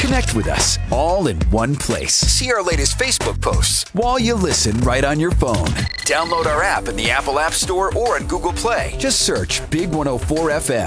Connect with us all in one place. See our latest Facebook posts while you listen right on your phone. Download our app in the Apple App Store or on Google Play. Just search Big 104 FM.